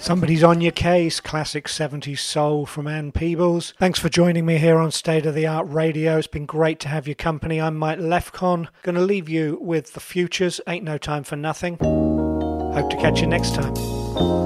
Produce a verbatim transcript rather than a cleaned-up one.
Somebody's on Your Case, classic seventies soul from Ann Peebles. Thanks for joining me here on State of the Art Radio. It's been great to have your company. I'm Mike Lefcon. Going to leave you with The Futures, Ain't No Time for Nothing. Hope to catch you next time.